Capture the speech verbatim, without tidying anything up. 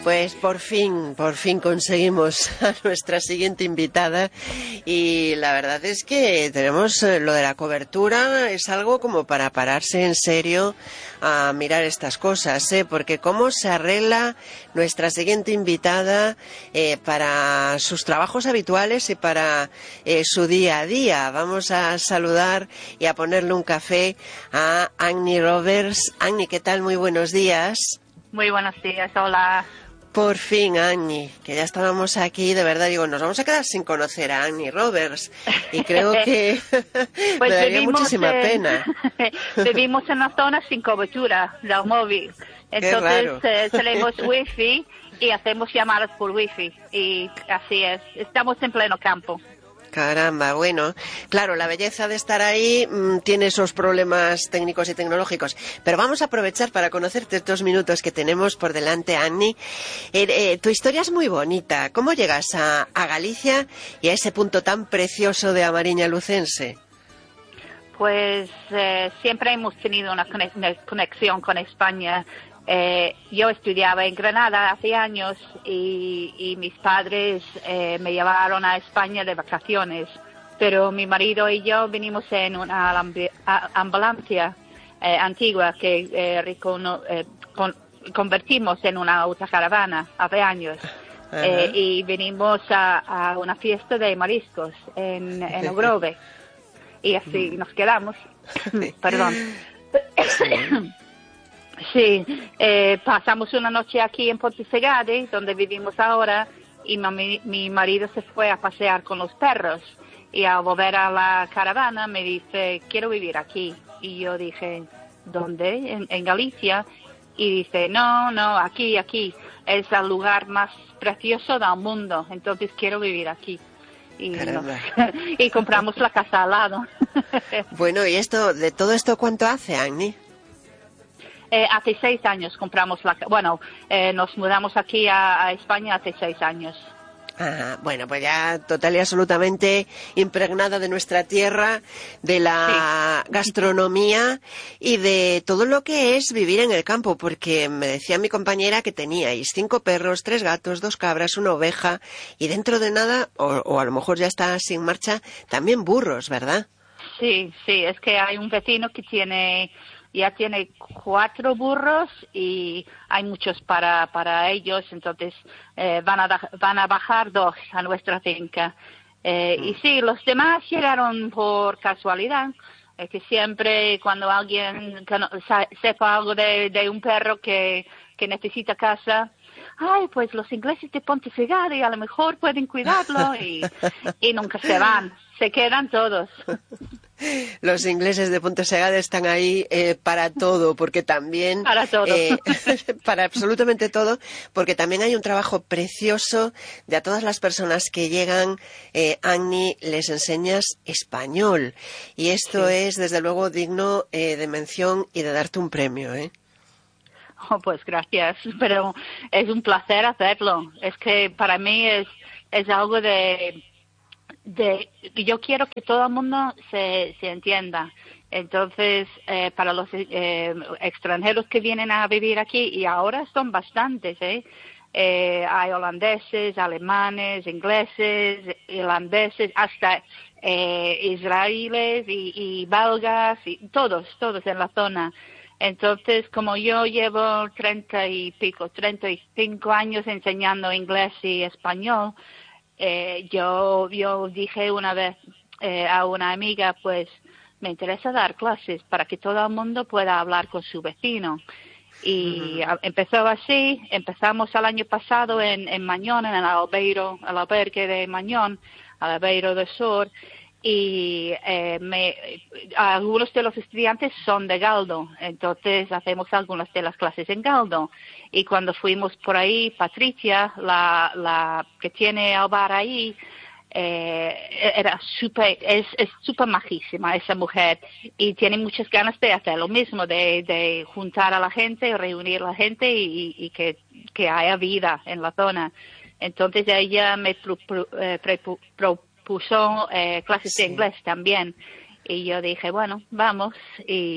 Pues por fin, por fin conseguimos a nuestra siguiente invitada y la verdad es que tenemos eh, lo de la cobertura, es algo como para pararse en serio a mirar estas cosas, ¿eh? Porque cómo se arregla nuestra siguiente invitada eh, para sus trabajos habituales y para eh, su día a día. Vamos a saludar y a ponerle un café a Agni Roberts. Agni, ¿qué tal? Muy buenos días. Muy buenos días, hola. Por fin, Agni, que ya estábamos aquí, de verdad, digo, nos vamos a quedar sin conocer a Agni Roberts y creo que pues me daría vivimos muchísima en, pena. Vivimos en una zona sin cobertura del móvil, entonces eh, tenemos wifi y hacemos llamadas por wifi y así es, estamos en pleno campo. Caramba, bueno, claro, la belleza de estar ahí mmm, tiene esos problemas técnicos y tecnológicos, pero vamos a aprovechar para conocerte estos minutos que tenemos por delante, Agni. Eh, eh, tu historia es muy bonita. ¿Cómo llegas a, a Galicia y a ese punto tan precioso de Amariña Lucense? Pues eh, siempre hemos tenido una conexión con España. Eh, yo estudiaba en Granada hace años y, y mis padres eh, me llevaron a España de vacaciones, pero mi marido y yo vinimos en una ambulancia eh, antigua que eh, recono, eh, con, convertimos en una autocaravana hace años eh, y vinimos a, a una fiesta de mariscos en, en Ogrove y así nos quedamos. Perdón. Sí. Sí, eh, pasamos una noche aquí en Pontefegade, donde vivimos ahora, y mi, mi marido se fue a pasear con los perros. Y al volver a la caravana me dice, quiero vivir aquí. Y yo dije, ¿dónde? En, en Galicia. Y dice, no, no, aquí, aquí. Es el lugar más precioso del mundo, entonces quiero vivir aquí. Y, nos, y compramos la casa al lado. Bueno, ¿y esto, de todo esto cuánto hace, Agni? Eh, hace seis años compramos la... Bueno, eh, nos mudamos aquí a, a España hace seis años. Ah, bueno, pues ya total y absolutamente impregnada de nuestra tierra, de la sí. gastronomía y de todo lo que es vivir en el campo, porque me decía mi compañera que teníais cinco perros, tres gatos, dos cabras, una oveja y dentro de nada, o, o a lo mejor ya está así en marcha, también burros, ¿verdad? Sí, sí, es que hay un vecino que tiene... ya tiene cuatro burros y hay muchos para para ellos, entonces eh, van a van a bajar dos a nuestra finca. Eh, mm. Y sí, los demás llegaron por casualidad, eh, que siempre cuando alguien que no, sepa algo de, de un perro que, que necesita casa, ay, pues los ingleses de Pontefegade a lo mejor pueden cuidarlo y, y nunca se van, se quedan todos. Los ingleses de Pontefegade están ahí eh, para todo, porque también... Para todo. Eh, para absolutamente todo, porque también hay un trabajo precioso de a todas las personas que llegan, eh, Agni, les enseñas español. Y esto sí. es, desde luego, digno eh, de mención y de darte un premio, ¿eh? Oh, pues gracias, pero es un placer hacerlo. Es que para mí es, es algo de... de yo quiero que todo el mundo se, se entienda. Entonces, eh, para los eh, extranjeros que vienen a vivir aquí, y ahora son bastantes, ¿eh? Eh, hay holandeses, alemanes, ingleses, irlandeses, hasta eh, israelíes y, y belgas, y todos, todos en la zona. Entonces, como yo llevo treinta y pico, treinta y cinco años enseñando inglés y español, Eh, yo yo dije una vez eh, a una amiga, pues me interesa dar clases para que todo el mundo pueda hablar con su vecino. Y uh-huh. empezó así, empezamos el año pasado en, en Mañón, en el albeiro, el albergue de Mañón, el albeiro del sur, y eh, me, algunos de los estudiantes son de Galdo, entonces hacemos algunas de las clases en Galdo. Y cuando fuimos por ahí, Patricia, la, la que tiene el bar ahí, eh, era súper, es, es súper majísima esa mujer y tiene muchas ganas de hacer lo mismo, de, de juntar a la gente, reunir a la gente y, y que, que haya vida en la zona. Entonces ella me pro, pro, eh, pro, pro, puso eh, clases sí. de inglés también y yo dije, bueno, vamos, y